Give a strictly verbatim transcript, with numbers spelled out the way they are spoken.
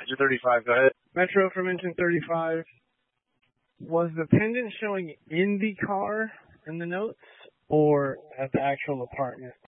Engine thirty-five, go ahead. Metro from Engine thirty-five. Was the pendant showing in the car in the notes or at the actual apartment?